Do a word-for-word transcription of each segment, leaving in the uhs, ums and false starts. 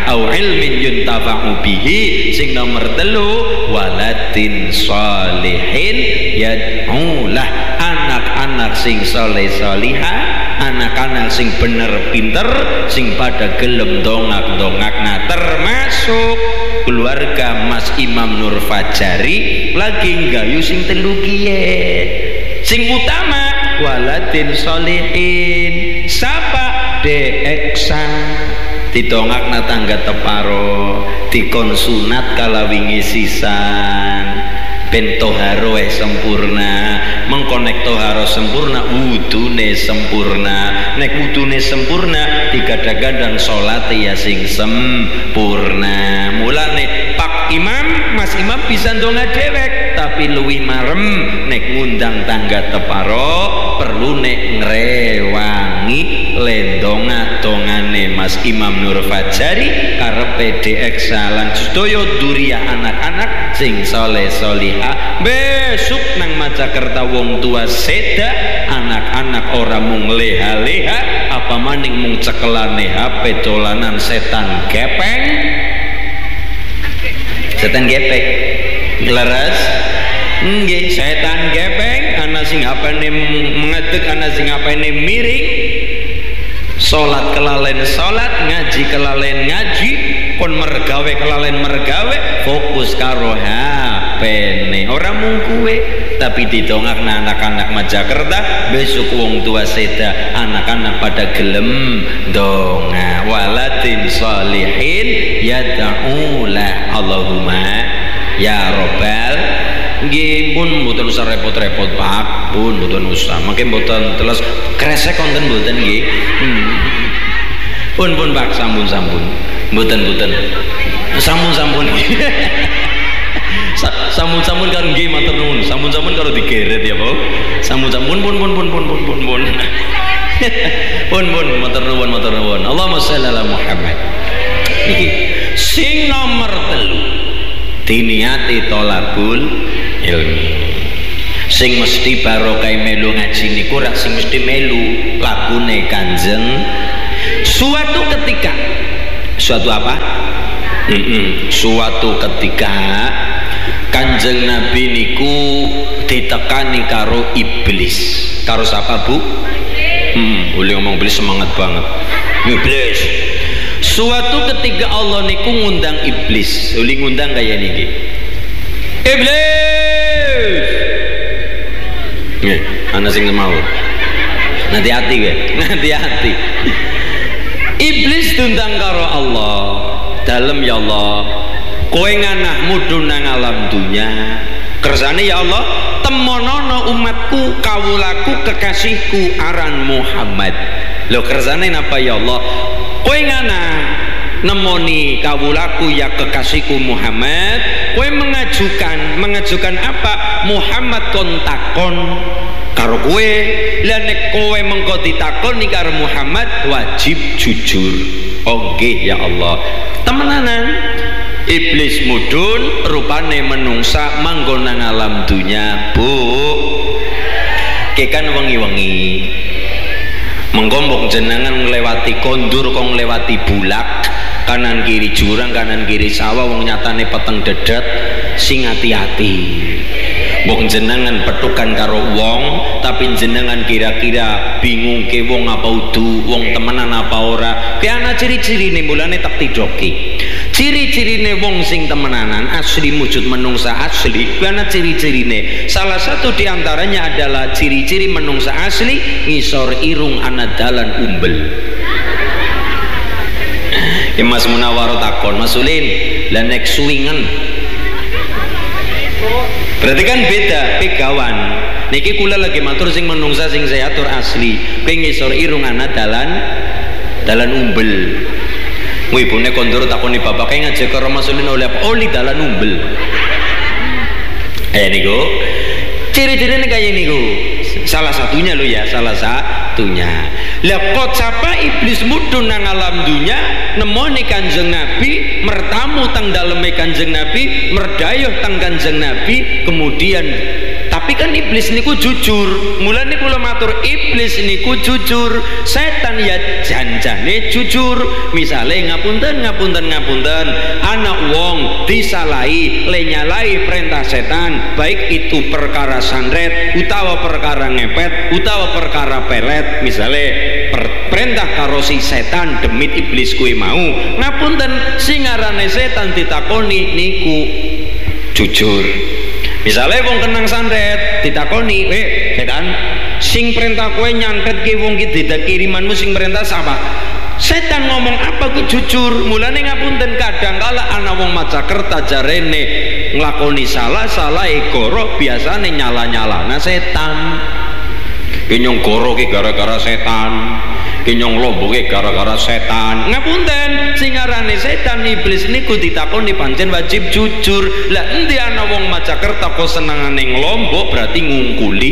au ilmin yuntafa'u bihi. Sing nomor telu waladin sholihin yad'ulah, anak-anak sing soleh solihah, anak-anak sing bener pinter, sing pada gelem dongak-dongak. Nah termasuk keluarga Mas Imam Nur Fajari lagi nggayu sing telu kiye. Sing utama waladin sholihin. Sapa? Deeksan didongak na tangga teparo, dikonsunat kala wingi sisan, ben toharo eh sempurna, mengkonek toharo sempurna, wudune sempurna. Nek wudune sempurna digadang-gadang sholat ya sing sempurna. Mulane Pak Imam, Mas Imam bisa ndonga dewek, tapi luwih marem nek ngundang tangga teparo perlu nek ngrewangi lendonga dongane Mas Imam Nur Fajari karepe deksalan sedaya duriya anak-anak sing soleh solihah. Besok nang Majakerta wong tua seda, anak-anak ora mung leha-leha, apa maning mung cekelane H P dolanan setan gepeng. Setan gepeng leres nggih, setan gepeng ana sing H P-ne mengedek, ana sing H P-ne miring. Salat kelalen salat, ngaji kelalen ngaji, kon mergawe kelalen mergawe, fokus karo H P-ne. Ora mung kuwe, tapi didongakna anak-anak Majakerta. Besok wong tua seda, anak-anak pada gelem donga. Waladin sholihin yad'ulah. Allahumma ya Rabbal. Nggih pun mboten usah repot-repot Pak, pun mboten usah. Mangke mboten teles kresek konten mboten nggih. Hmm. Pun pun Pak, sampun-sampun. Mboten-mboten. Sampun-sampun. Sampun-sampun karo nggih matur nuwun. Sampun-sampun karo digeret ya, Bu. Sampun-sampun pun pun pun pun pun pun pun. Pun pun matur nuwun matur nuwun. Allahumma shalli ala Muhammad. Niki sing nomor telu diniati tolabul ilmi. Sing mesti barokah melu ngaji niku rak sing mesti melu lagune Kanjeng. Suatu ketika, suatu apa? Mm -mm. Suatu ketika Kanjeng Nabi niku ditekani karo iblis. Karo siapa Bu? Hmm, boleh ngomong iblis semangat banget. Iblis. Suatu ketika Allah niku ngundang iblis. Uli ngundang kayak niki. Iblis. Nggih, ana sing mau. Nanti hati gue, nanti hati. Iblis diundang karo Allah. Dalem ya Allah, kowe nganah mudhun nang alam dunya. Kersane ya Allah, temonono umatku, kawulaku, kekasihku aran Muhammad. Lho kersane napa ya Allah? Kowe ngana nemoni kawulaku ya kekasihku Muhammad, kowe mengajukan mengajukan apa? Muhammad kon takon karo kowe. Lah nek kowe mengko ditakoni karo Muhammad wajib jujur. Oh nggih ya Allah. Temenanan iblis mudun rupane menungsa manggon nang alam dunya. Bu kekan wengi-wengi menggombong jenengan ngelewati kondur kong ngelewati bulak, kanan kiri jurang kanan kiri sawah, wong nyatane peteng dedet, sing hati-hati. Wong jenengan petukan karo wong, tapi jenengan kira-kira bingung ke wong apa udu, wong temenan apa ora. Ki ana ciri-cirine mulane tak tidoki. Ciri-cirine wong sing temenanan asli wujud menungsa asli, ana ciri-cirine. Salah satu diantaranya adalah ciri-ciri menungsa asli ngisor irung ana dalan umbel. Ya Mas Munawar takon, Mas Ulin, lah nek suwingen. Berarti kan beda, pegawan. Niki kula lagi matur sing menungsa sing saya atur asli. Kowe ngisor irung ana dalan dalan umbel. Ibune kondur takoni bapake ngajak karo Mas Ulin oleh apa? Oli dalan umbel. Eh niku ciri-cirine kaya niku. Salah satunya lo ya, salah satunya. Lah kok sapa iblis mudhun nang alam dunya nemoni Kanjeng Nabi, mertamu tang daleme Kanjeng Nabi, merdayuh tang Kanjeng Nabi, kemudian tapi tapi kan iblis niku jujur. Mulane kula matur, iblis niku jujur, setan ya janjane jujur. Misale ngapunten ngapunten ngapunten anak wong disalahi le nyalai perintah setan, baik itu perkara sanret utawa perkara ngepet utawa perkara pelet, misale per, perintah karo si setan demit iblis kuwi mau ngapunten, sing ngarane setan ditakoni niku jujur. Misalnya wong kenang santet ditakoni, eh setan sing perintah kowe nyantet ki wong ki tidak kirimanmu sing perintah sapa? Setan ngomong apa ku jujur. Mulane ngapunten kadang kala ana wong macakerta jarene nglakoni salah salah e goro biasane nyala-nyalana setan. Kinyong goro ki gara-gara setan, kinyong lomboke gara-gara setan. Ngapunten, sing arane setan iblis niku ditakoni pancen wajib jujur. Lah endi ana wong Majakerta kok senengane nglombok berarti ngungkuli.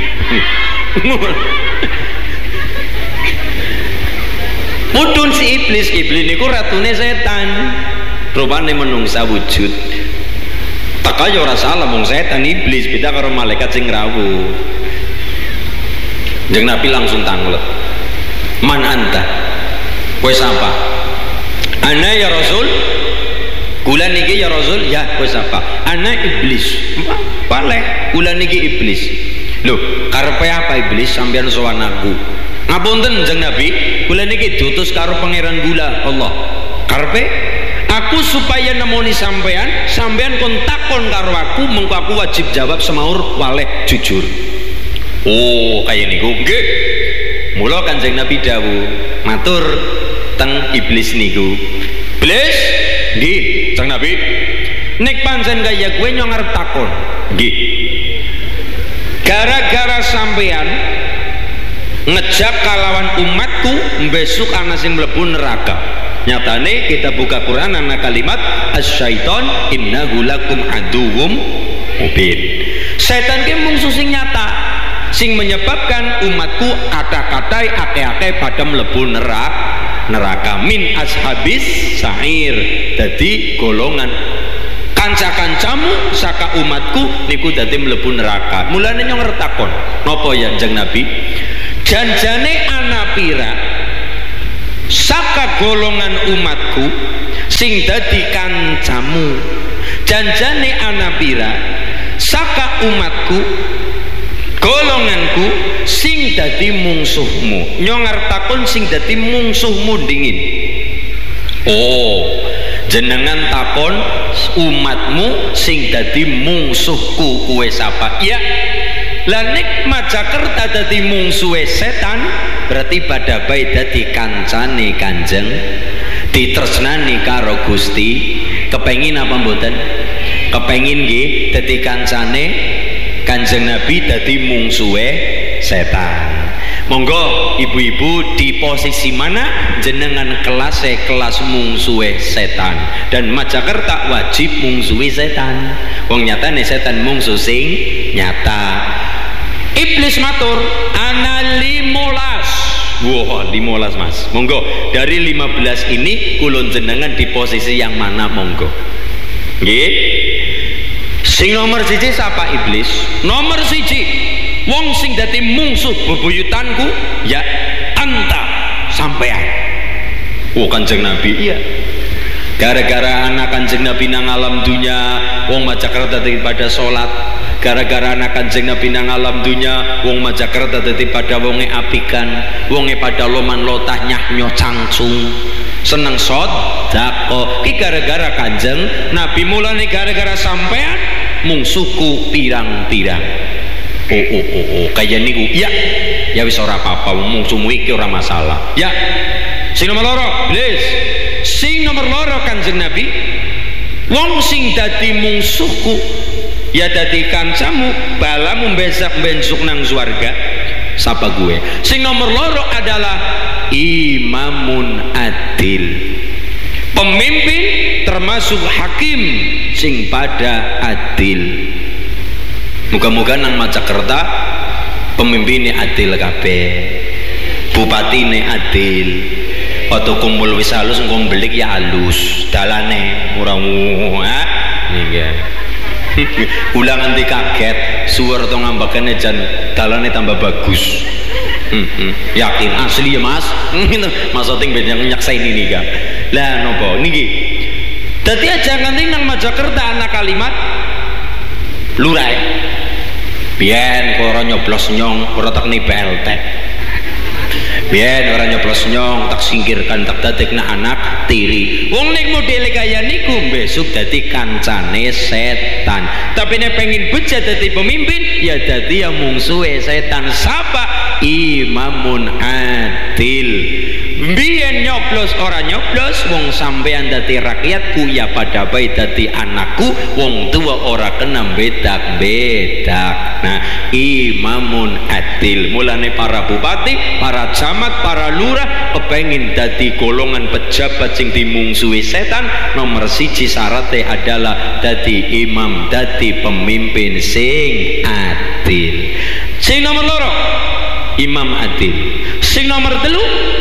Mudun si iblis, iblis niku ratune setan. Rupane menungsa wujud. Tak kaya ora salah wong setan iblis beda karo malaikat sing rawuh. Jeung Nabi langsung tanglet. Man anta? Kowe sapa? Ana ya Rasul. Kula niki ya Rasul, ya kowe sapa? Ana iblis. Baleh, kula niki iblis. Lho, karepe apa iblis sampeyan sowan aku? Ngapunten Jeung Nabi, kula niki diutus karo pangeran kula Allah. Karepe aku supaya nemoni sampean, sampean kon takon karo aku, mengko aku wajib jawab semaur waleh jujur. Oh, kaya niku nggih. Mula Kanjeng Nabi dawuh, matur teng iblis niku. Iblis, nggih, Kanjeng Nabi. Nek pancen kaya kowe nyong arep takon. Nggih. Gara-gara sampean ngejak kalawan umatku besok ana sing mlebu neraka. Nyatane kita buka Quran ana kalimat asyaiton innahu lakum aduwwum mubin. Setan ki mungsuh sing nyata, sing menyebabkan umatku kata-katai ake-ake pada mlebu neraka neraka min ashabis sa'ir, dadi golongan kanca-kancamu saka umatku niku dadi mlebu neraka. Mulane nyong takon napa ya Kanjeng Nabi, janjane ana pira saka golongan umatku sing dadi kancamu, janjane ana pira saka umatku golonganku sing dadi mungsuhmu. Nyong arep takon sing dadi mungsuhmu dingin. Oh, jenengan takon umatmu sing dadi mungsuhku kuwe sapa? Ya. Lah nek Majakerta dadi mungsuhe setan, berarti pada bae dadi kancane Kanjeng, ditresnani karo Gusti. Kepengin apa mboten? Kepengin nggih dadi kancane Kanjeng Nabi dadi mungsuhe setan. Monggo ibu-ibu di posisi mana jenengan kelas kelas mungsuhe setan, dan Majakerta wajib mungsuhi setan. Wong nyatane setan mungsuh sing nyata. Iblis matur ana limolas. Wah, limolas mas. Monggo dari lima belas ini kulon jenengan di posisi yang mana monggo. Nggih. Sing nomor siji sapa iblis? Nomor siji wong sing dadi mungsuh bebuyutanku ya anta sampean. Oh Kanjeng Nabi, iya. Gara-gara anak Kanjeng Nabi nang alam dunya wong Majakerta dadi pada salat. Gara-gara anak Kanjeng Nabi nang alam dunya wong Majakerta dadi pada wonge apikan, wonge pada loman lotah nyah nyo cangcung. Seneng sedekah ki gara-gara Kanjeng Nabi. Mulane gara-gara sampean mungsuhku pirang-pirang. Oh oh oh oh kaya niku. Ya, ya wis ora apa-apa, mungsuhmu iki ora masalah. Ya. Sing nomor loro, Iblis. Sing nomor loro Kanjeng Nabi, wong sing dadi mungsuhku ya dadi kancamu, balamu besok bensuk nang swarga. Sapa gue? Sing nomor loro adalah imamun adil, pemimpin termasuk hakim sing pada adil. Muga-muga nang Majakerta pemimpinnya adil kabeh, bupatine adil, atau kumpul wis halus engko mbelik ya halus dalane ora ha nggih. Ulang nanti kaget suwer to ngambakane jan dalane tambah bagus. Hmm, hmm. Yakin asli ya mas. Mas Oting ben yang nyaksaini nih ga. Lah nopo niki. Dadi aja nganti nang Majakerta ana kalimat lurai. Biyen ora nyoblos nyong ora tak ni P L T. Biyen ora nyoblos nyong tak singkirkan tak dadekna anak tiri. Wong nek modele kaya niku besok dadi kancane setan. Tapi nek pengen bejat dadi pemimpin ya dadi yang mungsuhe setan. Sapa? Imamun adil. Biyen nyoblos ora nyoblos wong sampean dadi rakyatku ya pada bae dadi anakku, wong tua ora kena bedak-bedak. Nah, imamun adil. Mulane para bupati, para camat, para lurah kepengin dadi golongan pejabat sing dimungsuhi setan, nomor siji syaratnya adalah dadi imam, dadi pemimpin sing adil. Sing nomor loro imam adil. Sing nomor telu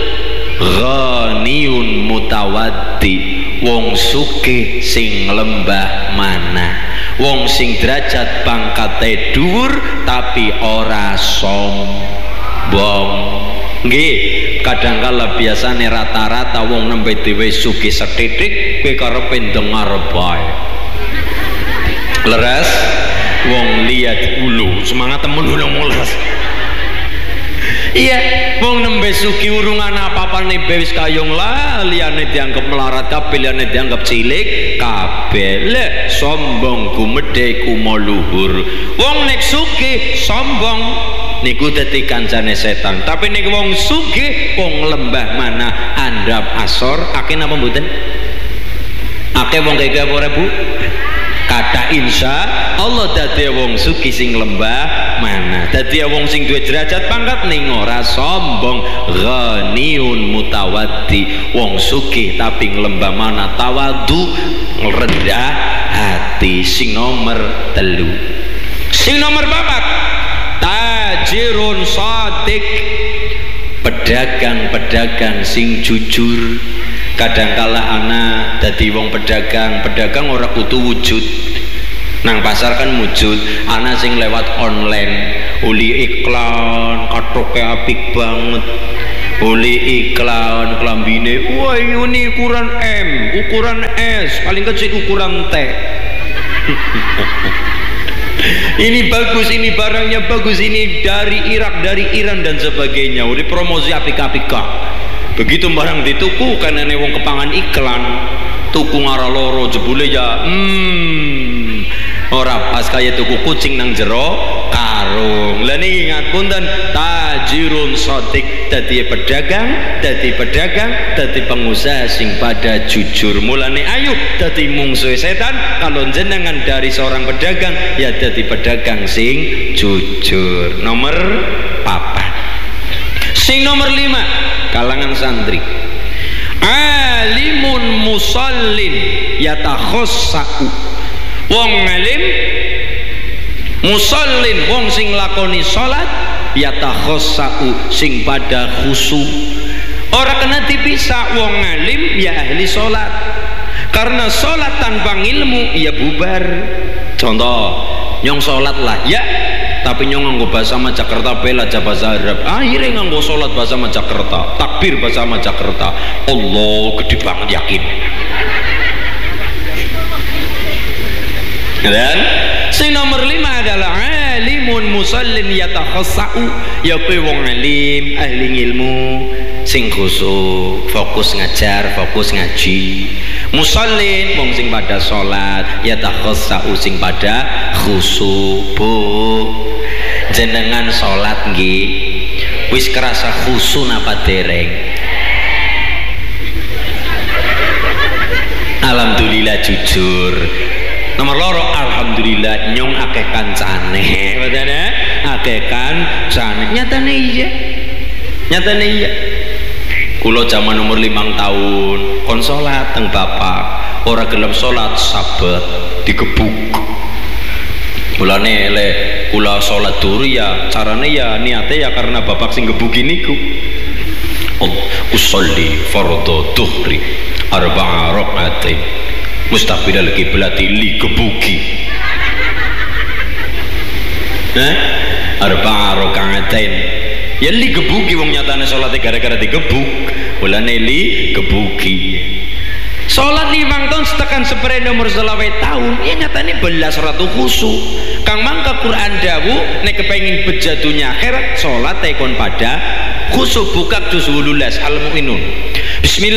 ghaniyun mutawaddi, wong sugih sing lembah mana, wong sing derajat pangkate dhuwur tapi ora sombong. Nggih, kadangkala biasane rata-rata wong nembe dhewe sugih sethithik kowe karepe dengar bae. Leres wong lihat ulu semangat temen ulung mulas. Iya, wong nembe suki urungan apa-apa nih bewis kayong lah, liane dianggap melarat kabeh, liane dianggap cilik kabeh. Le sombong gumedhe kumaluhur. Wong nek suki sombong niku dadi kancane setan. Tapi nek wong sugih wong lembah mana andap asor akeh napa mboten? Akeh wong kaya apa Bu? Kata insya Allah dadi wong sugih sing lembah mana, dadi wong sing duwe derajat pangkat ning ora sombong. Ghaniyun mutawaddi, wong sugih tapi nglembah mana tawadu, rendah hati. Sing nomor telu. Sing nomor papat tajirun shadiq, pedagang-pedagang sing jujur. Kadangkala anak dadi wong pedagang, pedagang ora kudu wujud. Nang pasar kan wujud, anak sing lewat online, uli iklan, katoke apik banget. Uli iklan klambine, wah ini ukuran M, ukuran S, paling kecil ukuran T. Ini bagus, ini barangnya bagus, ini dari Irak, dari Iran dan sebagainya. Uli promosi apik-apik kak. Begitu barang dituku karena wong kepangan iklan, tuku ngara loro jebule ya hmm ora pas kaya tuku kucing nang jero karung. Lah niki ngapunten tajirun shadiq, dadi pedagang, dadi pedagang, dadi pengusaha sing pada jujur. Mulane ayo dadi mungsuh setan. Kalau jenengan dari seorang pedagang ya dadi pedagang sing jujur. Nomor papat. Sing nomor lima, kalangan santri, alimun musallin yatakhossa'u, wong alim musallin, wong sing lakoni salat, yatakhossa'u, sing pada khusyuk. Ora kena dipisah wong alim ya ahli salat, karena salat tanpa ilmu ya bubar. Contoh nyong salat lah ya, tapi nyong nganggo bahasa Majakerta bela aja bahasa Arab, akhirnya nganggo sholat bahasa Majakerta, takbir bahasa Majakerta, Allah gede banget yakin. Dan sing nomor lima adalah alimun musallin yatakhossa'u, ya kowe wong alim ahli ilmu sing khusyuk, fokus ngajar, fokus ngaji. Musallin wong sing pada sholat, yatakhossa'u sing pada khusyuk. Bu, jenengan sholat nggih wis kerasa khusyuk napa dereng? Alhamdulillah jujur. Nomor loro, alhamdulillah nyong akeh kancane, betul ya? Akeh kancane. Nyatane iya, nyatane iya. Kulo zaman umur limang tahun kon sholat teng bapak, ora gelem sholat sabat digebuk. Mulane le kula sholat dulu ya carane ya niate ya karena bapak sing gebuki niku. Oh, usolli fardhu dhuhri arba'a rak'atain mustaqbilal qiblati li gebuki. Hah? Arba'a raka'atain. Ya li gebuki wong nyatane salate gara-gara digebuk. Mulane li gebuki. Salat limang tahun setekan seperene umur selawe tahun, ya nyatane belas ratu khusyuk. Kang mangka Quran dawu nek kepengin beja dunya akhirat salat tekon pada khusyuk. Buka juz wolulas Al Mukminun. Bismillah.